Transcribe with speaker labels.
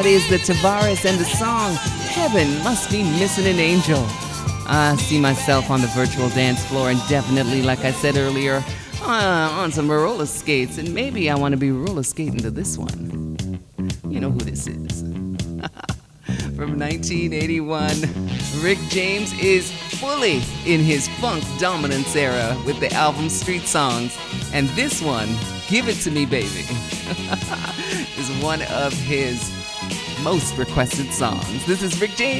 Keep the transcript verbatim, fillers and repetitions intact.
Speaker 1: That is the Tavares and the song Heaven Must Be Missing an Angel. I see myself on the virtual dance floor and definitely, like I said earlier, uh, on some roller skates, and maybe I want to be roller skating to this one. You know who this is. From nineteen eighty-one, Rick James is fully in his funk dominance era with the album Street Songs, and this one, Give It To Me Baby, is one of his most requested songs. This is Rick James.